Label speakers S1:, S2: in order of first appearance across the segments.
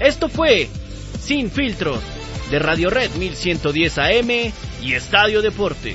S1: Esto fue Sin Filtros de Radio Red 1110 AM y Estadio Deportes.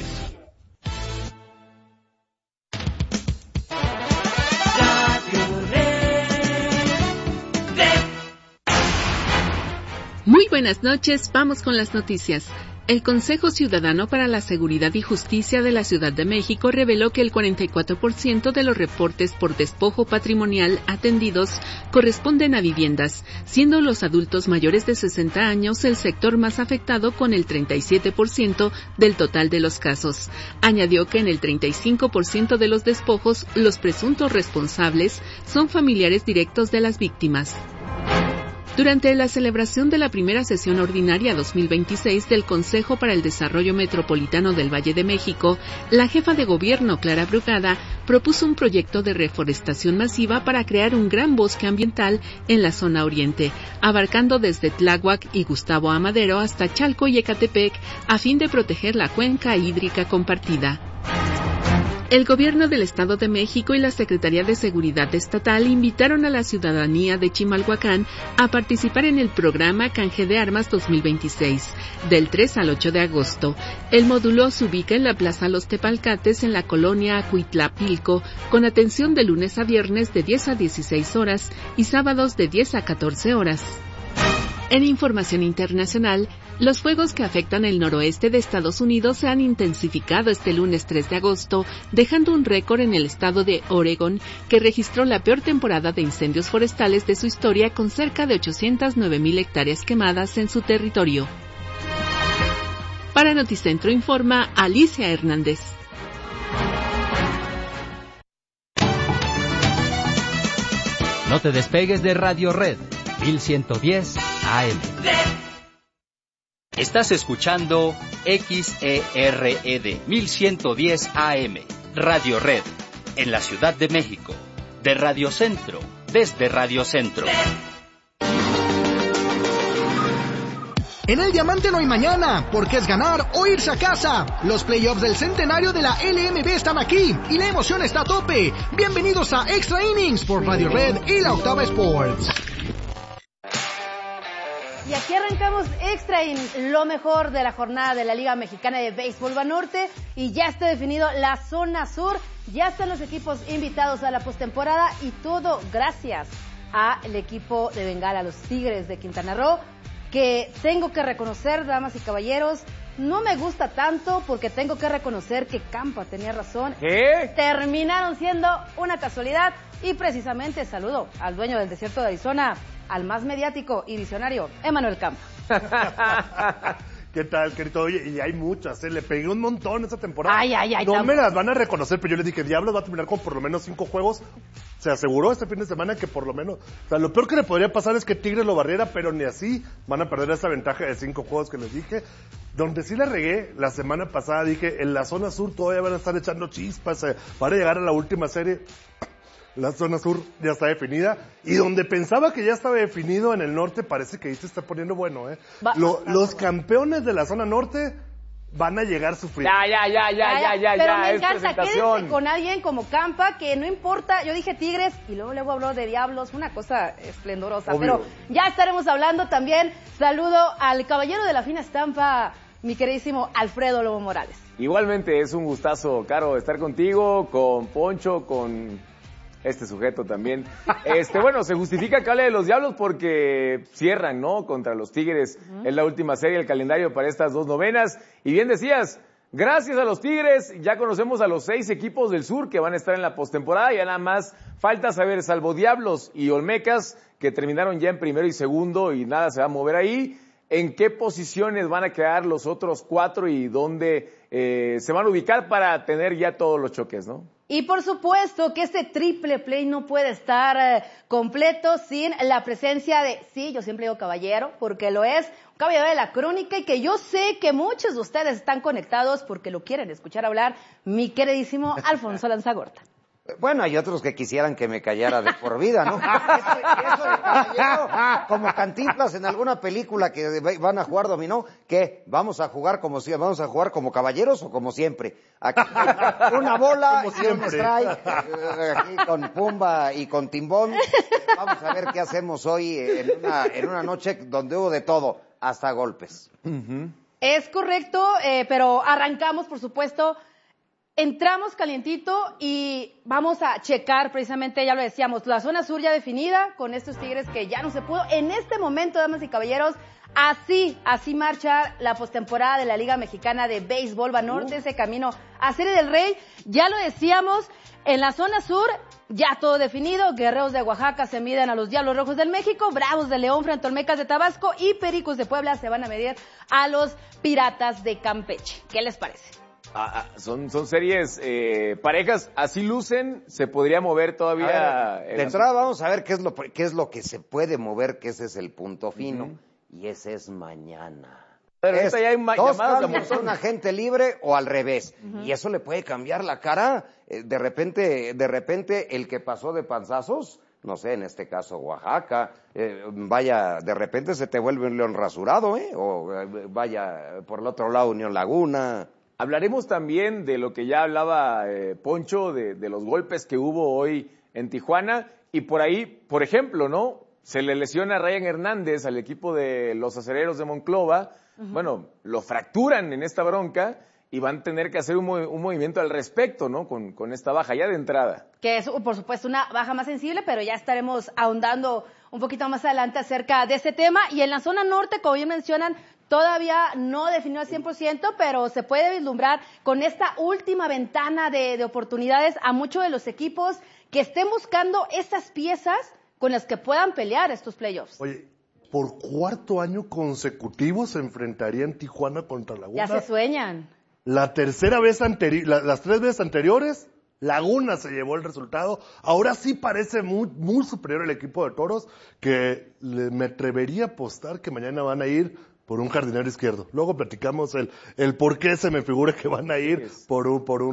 S2: Muy buenas noches, vamos con las noticias. El Consejo Ciudadano para la Seguridad y Justicia de la Ciudad de México reveló que el 44% de los reportes por despojo patrimonial atendidos corresponden a viviendas, siendo los adultos mayores de 60 años el sector más afectado con el 37% del total de los casos. Añadió que en el 35% de los despojos, los presuntos responsables son familiares directos de las víctimas. Durante la celebración de la primera sesión ordinaria 2026 del Consejo para el Desarrollo Metropolitano del Valle de México, la jefa de gobierno, Clara Brugada, propuso un proyecto de reforestación masiva para crear un gran bosque ambiental en la zona oriente, abarcando desde Tláhuac y Gustavo Amadero hasta Chalco y Ecatepec, a fin de proteger la cuenca hídrica compartida. El Gobierno del Estado de México y la Secretaría de Seguridad Estatal invitaron a la ciudadanía de Chimalhuacán a participar en el programa Canje de Armas 2026, del 3 al 8 de agosto. El módulo se ubica en la Plaza Los Tepalcates, en la colonia Acuitlapilco, con atención de lunes a viernes de 10 a 16 horas y sábados de 10 a 14 horas. En información internacional, los fuegos que afectan el noroeste de Estados Unidos se han intensificado este lunes 3 de agosto, dejando un récord en el estado de Oregón, que registró la peor temporada de incendios forestales de su historia, con cerca de 809,000 hectáreas quemadas en su territorio. Para Noticentro informa Alicia Hernández.
S3: No te despegues de Radio Red 1110 AM. Estás escuchando XERED 1110 AM, Radio Red, en la Ciudad de México, de Radio Centro, desde Radio Centro.
S4: En el Diamante no hay mañana, porque es ganar o irse a casa. Los playoffs del centenario de la LMB están aquí y la emoción está a tope. Bienvenidos a Extra Innings por Radio Red y la Octava Sports.
S5: Y aquí arrancamos Extra Innings, lo mejor de la jornada de la Liga Mexicana de Béisbol Banorte, y ya está definido la zona sur, ya están los equipos invitados a la postemporada y todo gracias al equipo de Bengala, los Tigres de Quintana Roo, que tengo que reconocer, damas y caballeros, no me gusta tanto porque tengo que reconocer que Campa tenía razón.
S6: ¿Qué?
S5: Terminaron siendo una casualidad y precisamente saludo al dueño del desierto de Arizona, al más mediático y visionario, Emmanuel Campa.
S6: ¿Qué tal, querido? Oye, y hay muchas, le pegué un montón esta temporada.
S5: Ay,
S6: no me las van a reconocer, pero yo les dije, Diablos va a terminar con por lo menos 5 juegos. Se aseguró este fin de semana que por lo menos... O sea, lo peor que le podría pasar es que Tigres lo barriera, pero ni así van a perder esa ventaja de 5 juegos que les dije. Donde sí la regué, la semana pasada dije, en la zona sur todavía van a estar echando chispas para llegar a la última serie. La zona sur ya está definida, y donde pensaba que ya estaba definido en el norte, parece que ahí se está poniendo bueno, los campeones de la zona norte van a llegar sufriendo.
S5: Ya. Pero me encanta, quédense con alguien como Campa, que no importa, yo dije Tigres, y luego habló de Diablos, una cosa esplendorosa. Obvio. Pero ya estaremos hablando también. Saludo al caballero de la fina estampa, mi queridísimo Alfredo Lobo Morales.
S7: Igualmente, es un gustazo, Caro, estar contigo, con Poncho, con... este sujeto también. Bueno, se justifica que hable de los Diablos porque cierran, ¿no? Contra los Tigres. Es la última serie del calendario para estas 2 novenas. Y bien decías, gracias a los Tigres, ya conocemos a los 6 equipos del sur que van a estar en la postemporada. Ya nada más falta saber, salvo Diablos y Olmecas, que terminaron ya en primero y segundo y nada se va a mover ahí, en qué posiciones van a quedar los otros 4 y dónde se van a ubicar para tener ya todos los choques, ¿no?
S5: Y por supuesto que este triple play no puede estar completo sin la presencia de, sí, yo siempre digo caballero, porque lo es, un caballero de la crónica, y que yo sé que muchos de ustedes están conectados porque lo quieren escuchar hablar, mi queridísimo Alfonso Lanzagorta.
S8: Bueno, hay otros que quisieran que me callara de por vida, ¿no? Eso de caballero como Cantinflas en alguna película que van a jugar dominó, ¿qué? ¿Vamos a jugar como caballeros o como siempre? Aquí, una bola y un strike, aquí con Pumba y con Timbón. Vamos a ver qué hacemos hoy en una noche donde hubo de todo, hasta golpes.
S5: Es correcto, pero arrancamos, por supuesto. Entramos calientito y vamos a checar precisamente, ya lo decíamos, la zona sur ya definida con estos Tigres que ya no se pudo. En este momento, damas y caballeros, así marcha la postemporada de la Liga Mexicana de Béisbol Banorte, ese camino a Serie del Rey. Ya lo decíamos, en la zona sur ya todo definido. Guerreros de Oaxaca se miden a los Diablos Rojos del México, Bravos de León frente a Olmecas de Tabasco y Pericos de Puebla se van a medir a los Piratas de Campeche. ¿Qué les parece?
S7: Son series parejas, así lucen, se podría mover todavía.
S8: De entrada vamos a ver qué es lo que se puede mover, que ese es el punto fino, y ese es mañana.
S7: Pero ahorita ya hay
S8: dos
S7: llamadas de
S8: cambios, un agente libre o al revés, y eso le puede cambiar la cara. De repente el que pasó de panzazos, no sé, en este caso Oaxaca, de repente se te vuelve un león rasurado, o vaya por el otro lado Unión Laguna.
S7: Hablaremos también de lo que ya hablaba Poncho, de los golpes que hubo hoy en Tijuana, y por ahí, por ejemplo, ¿no? Se le lesiona a Ryan Hernández al equipo de los Acereros de Monclova. Bueno, lo fracturan en esta bronca y van a tener que hacer un movimiento al respecto, ¿no? Con esta baja ya de entrada. Que es, por supuesto, una baja más sensible, pero ya estaremos ahondando un poquito más adelante acerca de este tema. Y en la zona norte, como bien mencionan, todavía no definió al 100%, pero se puede vislumbrar con esta última ventana de oportunidades a muchos de los equipos que estén buscando esas piezas con las que puedan pelear estos playoffs.
S6: Oye, por cuarto año consecutivo se enfrentarían Tijuana contra Laguna.
S5: Ya se sueñan.
S6: La tercera vez las 3 veces anteriores, Laguna se llevó el resultado. Ahora sí parece muy superior el equipo de Toros, que me atrevería a apostar que mañana van a ir por un jardinero izquierdo. Luego platicamos el por qué se me figura que van a ir por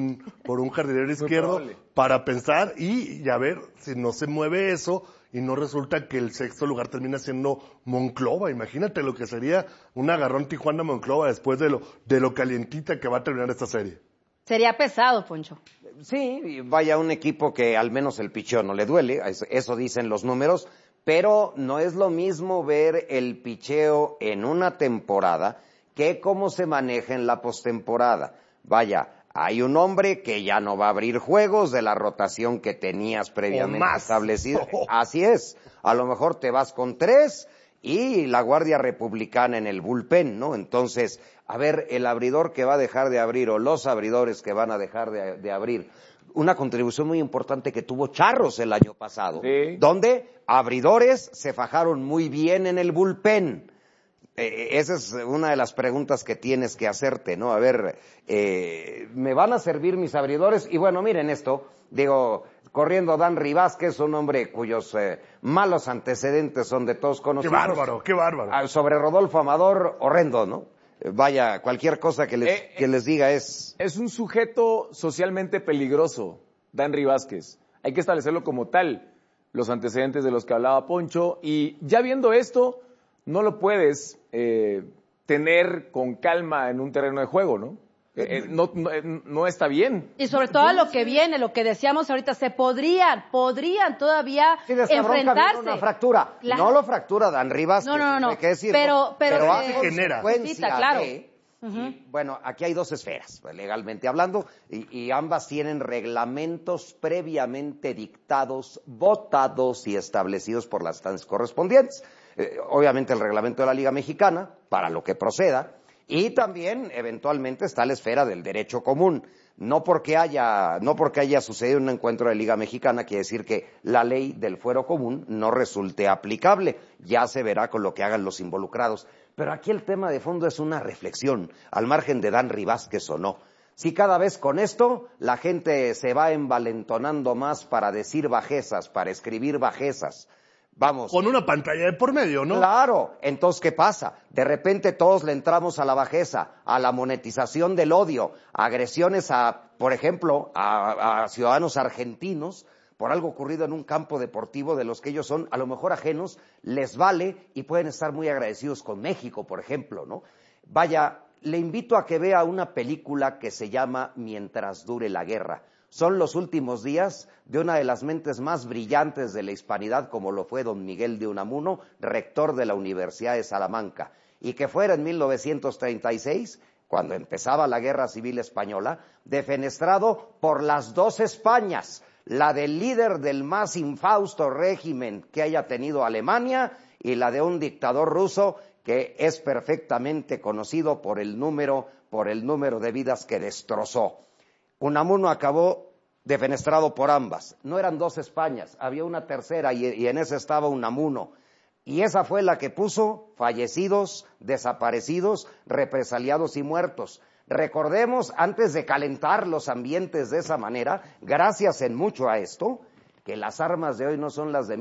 S6: un jardinero izquierdo para pensar y a ver si no se mueve eso y no resulta que el sexto lugar termina siendo Monclova. Imagínate lo que sería un agarrón Tijuana-Monclova después de lo calientita que va a terminar esta serie.
S5: Sería pesado, Poncho.
S8: Sí, vaya un equipo que al menos el picheo no le duele, eso dicen los números, pero no es lo mismo ver el picheo en una temporada que cómo se maneja en la postemporada. Vaya, hay un hombre que ya no va a abrir juegos de la rotación que tenías previamente establecida. Así es, a lo mejor te vas con 3 y la Guardia Republicana en el bullpen, ¿no? Entonces, a ver, el abridor que va a dejar de abrir o los abridores que van a dejar de abrir. Una contribución muy importante que tuvo Charros el año pasado, donde abridores se fajaron muy bien en el bullpen. Esa es una de las preguntas que tienes que hacerte, ¿no? A ver, ¿me van a servir mis abridores? Y bueno, miren esto, corriendo Dan Vázquez, un hombre cuyos malos antecedentes son de todos conocidos.
S6: ¡Qué bárbaro!
S8: Sobre Rodolfo Amador, horrendo, ¿no? Vaya, cualquier cosa que les diga es...
S7: Es un sujeto socialmente peligroso, Dan Vázquez. Hay que establecerlo como tal, los antecedentes de los que hablaba Poncho. Y ya viendo esto, no lo puedes tener con calma en un terreno de juego, ¿no? No está bien.
S5: Y sobre todo lo que viene, lo que decíamos ahorita, se podrían todavía enfrentarse.
S8: Una fractura. No lo fractura Dan Vázquez.
S5: No.
S8: Hay que decirlo,
S5: pero
S8: hace
S6: genera.
S5: Claro.
S8: Y, bueno, aquí hay 2 esferas, legalmente hablando, y ambas tienen reglamentos previamente dictados, votados y establecidos por las instancias correspondientes. Obviamente el reglamento de la Liga Mexicana, para lo que proceda, y también eventualmente está la esfera del derecho común. No porque haya sucedido un encuentro de Liga Mexicana quiere decir que la ley del fuero común no resulte aplicable. Ya se verá con lo que hagan los involucrados. Pero aquí el tema de fondo es una reflexión, al margen de Dan Vázquez o no. Si cada vez con esto la gente se va envalentonando más para decir bajezas, para escribir bajezas, vamos.
S6: Con una pantalla de por medio, ¿no?
S8: Claro, entonces ¿qué pasa? De repente todos le entramos a la bajeza, a la monetización del odio, a agresiones por ejemplo, a ciudadanos argentinos, por algo ocurrido en un campo deportivo de los que ellos son a lo mejor ajenos, les vale y pueden estar muy agradecidos con México, por ejemplo, ¿no? Vaya, le invito a que vea una película que se llama Mientras dure la guerra. Son los últimos días de una de las mentes más brillantes de la hispanidad, como lo fue don Miguel de Unamuno, rector de la Universidad de Salamanca, y que fuera en 1936, cuando empezaba la Guerra Civil Española, defenestrado por las dos Españas, la del líder del más infausto régimen que haya tenido Alemania y la de un dictador ruso que es perfectamente conocido por el número de vidas que destrozó. Unamuno acabó defenestrado por ambas. No eran dos Españas, había una tercera y en esa estaba Unamuno. Y esa fue la que puso fallecidos, desaparecidos, represaliados y muertos. Recordemos, antes de calentar los ambientes de esa manera, gracias en mucho a esto, que las armas de hoy no son las de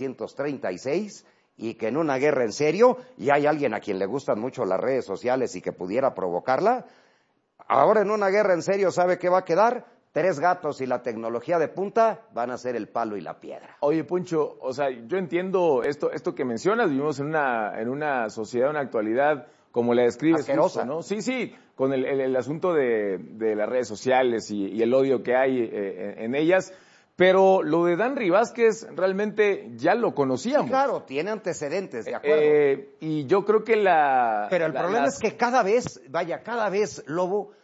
S8: 1936 y que en una guerra en serio, y hay alguien a quien le gustan mucho las redes sociales y que pudiera provocarla, ahora en una guerra en serio, ¿sabe qué va a quedar? 3 gatos y la tecnología de punta van a ser el palo y la piedra.
S7: Oye, Poncho, o sea, yo entiendo esto que mencionas, vivimos en una sociedad, una actualidad, como la describes,
S8: asquerosa,
S7: ¿no? Sí, con el asunto de las redes sociales y el odio que hay en ellas, pero lo de Dan Vázquez realmente ya lo conocíamos.
S8: Sí, claro, tiene antecedentes, de acuerdo.
S7: Y yo creo que
S8: Pero el problema es que cada vez, Lobo,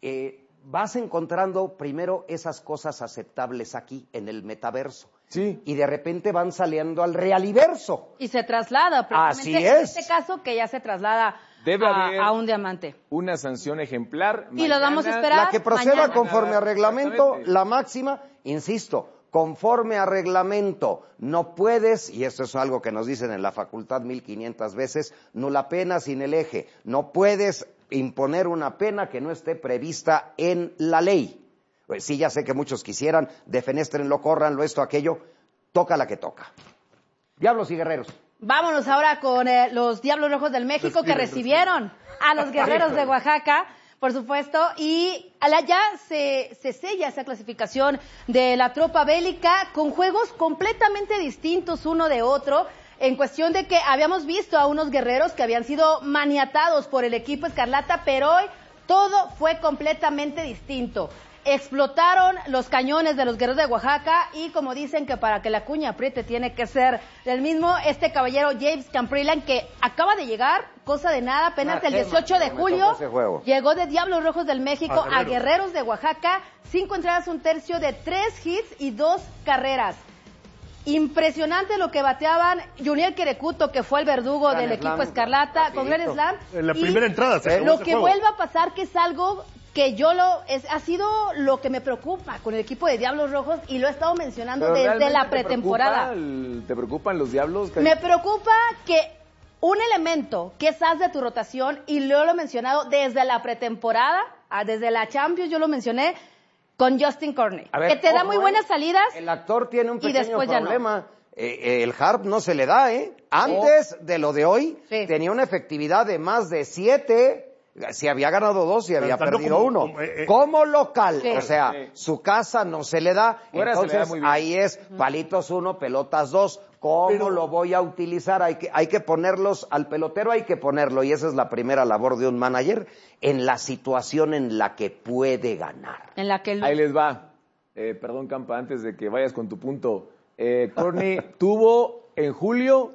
S8: vas encontrando primero esas cosas aceptables aquí, en el metaverso.
S7: Sí.
S8: Y de repente van saliendo al realiverso.
S5: Y se traslada,
S8: Así
S5: en
S8: es.
S5: este caso que ya se traslada
S7: Debe haber
S5: a un diamante.
S7: una sanción ejemplar.
S5: Y lo vamos a esperar.
S8: La que proceda
S5: mañana.
S8: conforme a reglamento,
S7: Exactamente.
S8: la máxima, insisto, conforme a reglamento, no puedes, y esto es algo que nos dicen en la facultad 1500 veces, nula pena sin el eje, no puedes imponer una pena que no esté prevista en la ley. Pues sí, ya sé que muchos quisieran, defenestrenlo, córranlo, esto, aquello, toca la que toca. Diablos y guerreros.
S5: Vámonos ahora con los Diablos Rojos del México que recibieron a los Guerreros de Oaxaca, por supuesto, y ya se sella esa clasificación de la tropa bélica con juegos completamente distintos uno de otro, en cuestión de que habíamos visto a unos guerreros que habían sido maniatados por el equipo Escarlata, pero hoy todo fue completamente distinto. Explotaron los cañones de los Guerreros de Oaxaca y como dicen que para que la cuña apriete tiene que ser del mismo, este caballero James Camprilan, que acaba de llegar, cosa de nada, apenas el 18 de julio, llegó de Diablos Rojos del México a Guerreros de Oaxaca, 5 entradas, 1/3 de 3 hits y 2 carreras. Impresionante lo que bateaban Juniel Querecuto, que fue el verdugo
S8: Gran
S5: del
S8: Slam,
S5: equipo Escarlata, con Grand Slam.
S6: En la primera entrada se acabó
S5: Lo
S6: ese
S5: que
S6: juego.
S5: vuelva a pasar, que es algo que ha sido lo que me preocupa con el equipo de Diablos Rojos y lo he estado mencionando
S7: Pero
S5: desde
S7: ¿realmente
S5: la pretemporada.
S7: ¿Te preocupan los Diablos?
S5: Me preocupa que un elemento que es as de tu rotación, y lo he mencionado desde la pretemporada, desde la Champions, yo lo mencioné, con Justin Corney, que te da muy buenas salidas.
S8: El actor tiene un
S5: y
S8: pequeño
S5: después ya
S8: problema. El harp no se le da, ¿eh? Antes de lo de hoy,
S5: Sí.
S8: tenía una efectividad de más de 7. Si había ganado 2 y había
S6: Tanto
S8: perdido
S6: como-
S8: 1. Como local,
S5: Sí.
S8: o sea,
S7: Sí.
S8: su casa no se le da.
S7: Fuera se le da
S8: Entonces,
S7: muy bien.
S8: ahí es palitos 1, pelotas 2. ¿Cómo
S6: Pero-
S8: lo voy a utilizar? Hay que ponerlos, al pelotero hay que ponerlo, y esa es la primera labor de un manager, en la situación en la que puede ganar.
S5: En la que
S7: Ahí les va. Perdón, Campa, antes de que vayas con tu punto. Corney tuvo en julio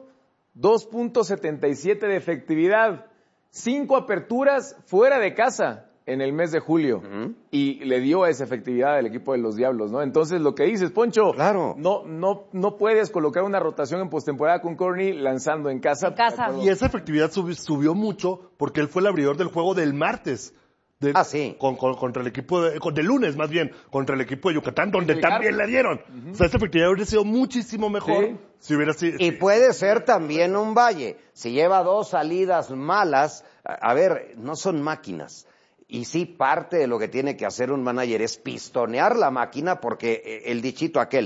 S7: 2.77 de efectividad, 5 aperturas fuera de casa en el mes de julio, y le dio esa efectividad al equipo de los Diablos, ¿no? Entonces, lo que dices, Poncho,
S8: Claro.
S7: no puedes colocar una rotación en postemporada con Corney lanzando en casa.
S5: En casa.
S6: Y esa efectividad subió mucho porque él fue el abridor del juego del martes.
S8: Sí.
S6: Contra el equipo del lunes, más bien, contra el equipo de Yucatán, donde
S7: el
S6: también
S7: Carlos.
S6: le dieron. O sea, esa efectividad hubiera sido muchísimo mejor
S7: Sí.
S6: si hubiera sido.
S8: Y puede ser también un Valle. Si lleva 2 salidas malas, a ver, no son máquinas. Y sí, parte de lo que tiene que hacer un manager es pistonear la máquina, porque el dichito aquel, ¿no?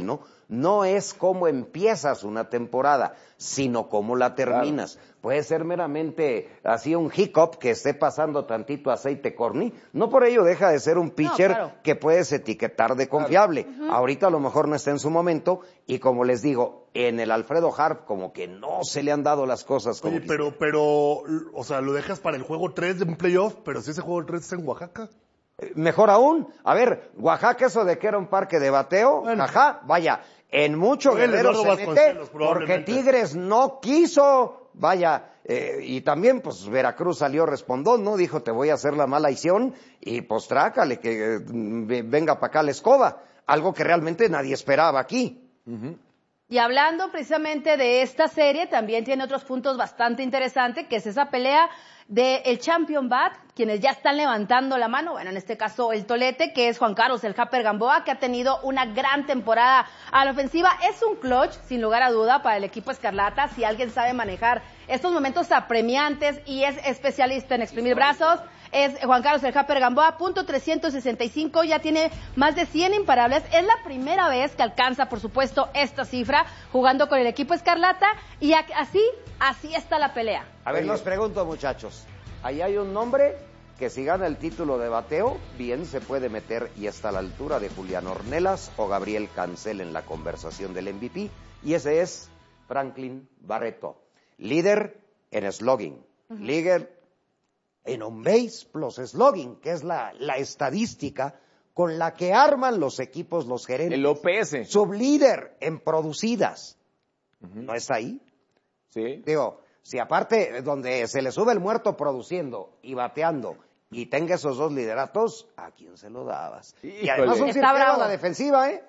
S8: no es cómo empiezas una temporada, sino cómo la terminas. Claro. Puede ser meramente así un hiccup que esté pasando tantito aceite corny, no por ello deja de ser un pitcher que puedes etiquetar de confiable. Ahorita a lo mejor no está en su momento y como les digo, en el Alfredo Harp como que no se le han dado las cosas como
S6: pero, o sea, lo dejas para el juego 3 de un playoff, pero si ese juego 3 es en Oaxaca.
S8: Mejor aún, a ver, Oaxaca eso de que era un parque de bateo, vaya, en mucho Guerrero se mete porque Tigres no quiso. Vaya, y también pues Veracruz salió respondón, ¿no? Dijo, te voy a hacer la maldición y pues trácale, que venga para acá la escoba. Algo que realmente nadie esperaba aquí.
S5: Y hablando precisamente de esta serie, también tiene otros puntos bastante interesantes, que es esa pelea del Champion Bat, quienes ya están levantando la mano, bueno, en este caso el Tolete, que es Juan Carlos el Japper Gamboa, que ha tenido una gran temporada a la ofensiva. Es un clutch, sin lugar a duda, para el equipo Escarlata, si alguien sabe manejar estos momentos apremiantes y es especialista en exprimir brazos. Es Juan Carlos el Japper Gamboa, .365, ya tiene más de 100 imparables. Es la primera vez que alcanza, por supuesto, esta cifra jugando con el equipo Escarlata y así está la pelea.
S8: A ver, los pregunto, muchachos. Ahí hay un nombre que si gana el título de bateo, bien se puede meter y está a la altura de Julián Ornelas o Gabriel Cancel en la conversación del MVP. Y ese es Franklin Barreto, líder en slugging, líder en on-base plus slugging, que es la estadística con la que arman los equipos, los gerentes.
S7: El OPS.
S8: Sublíder en producidas. ¿No está ahí?
S7: Sí.
S8: Digo, si aparte donde se le sube el muerto produciendo y bateando y tenga esos dos lideratos, ¿a quién se lo dabas? Y además un cirquero a la defensiva, ¿eh?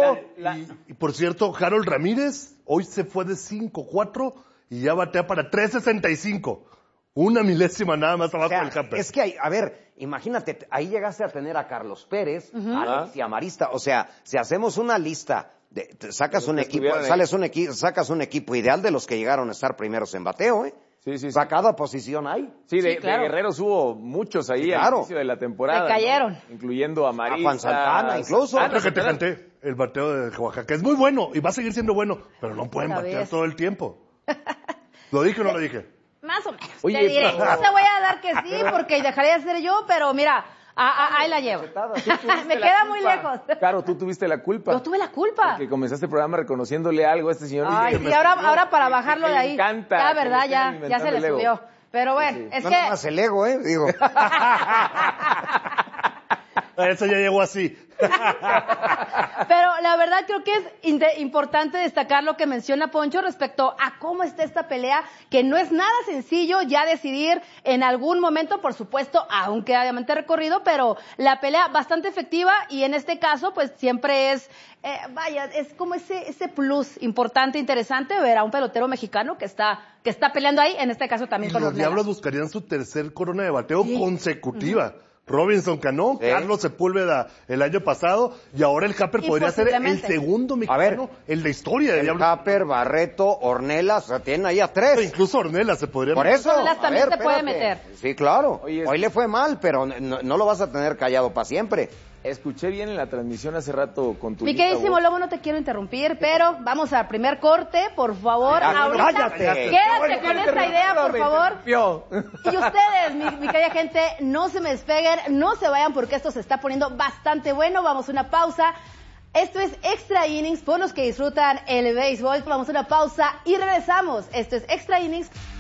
S6: Y por cierto, Harold Ramírez hoy se fue de 5-4 y ya batea para 3.65. Una milésima nada más abajo del Japper.
S8: Es que, a ver, imagínate, ahí llegaste a tener a Carlos Pérez, a Alexia Marista. O sea, si hacemos una lista, sacas un equipo ideal de los que llegaron a estar primeros en bateo, ¿eh?
S7: Sí.
S8: Para cada posición hay.
S7: Sí, de Guerreros hubo muchos ahí al inicio de la temporada.
S5: Se cayeron.
S7: ¿No? Incluyendo a Marista.
S8: A Juan Santana, incluso.
S6: Otro que te canté, el bateo de Oaxaca. Es muy bueno y va a seguir siendo bueno, pero no pueden batear todo el tiempo. ¿Lo dije o no lo dije?
S5: Más o menos.
S7: Oye,
S5: te diré. No te voy a dar que sí, porque dejaría de ser yo, pero mira, ahí la llevo. Me queda muy lejos.
S7: Claro, tú tuviste la culpa.
S5: Yo tuve la culpa.
S7: Porque comenzaste el programa reconociéndole algo a este señor.
S5: Ay, sí, ahora para bajarlo de ahí.
S7: Me encanta.
S5: La verdad, ya se le subió. Pero bueno, es que...
S8: No más el ego, digo.
S6: Eso ya llegó así.
S5: Pero la verdad creo que es importante destacar lo que menciona Poncho respecto a cómo está esta pelea, que no es nada sencillo ya decidir en algún momento, por supuesto, aún queda diamante recorrido, pero la pelea bastante efectiva y en este caso pues siempre es, es como ese plus importante, interesante ver a un pelotero mexicano que está peleando ahí, en este caso también con
S6: los Diablos buscarían su tercer corona de bateo consecutiva. Robinson Cano, Carlos Sepúlveda el año pasado, y ahora el Japper podría ser el segundo mexicano en la historia de Diablos.
S8: Japper, Barreto, Ornelas, o sea, tienen ahí a 3.
S6: Incluso Ornelas se podría
S8: meter. Por eso,
S5: Ornelas también se puede meter.
S8: Sí, claro. Hoy le fue mal, pero no lo vas a tener callado para siempre.
S7: Escuché bien en la transmisión hace rato con tu...
S5: Mi queridísimo Lobo, no te quiero interrumpir, pero vamos al primer corte, por favor. Ahorita, quédate con esta idea, por favor. Y ustedes, mi querida gente, no se me despeguen, no se vayan porque esto se está poniendo bastante bueno. Vamos a una pausa. Esto es Extra Innings, por los que disfrutan el béisbol. Vamos a una pausa y regresamos. Esto es Extra Innings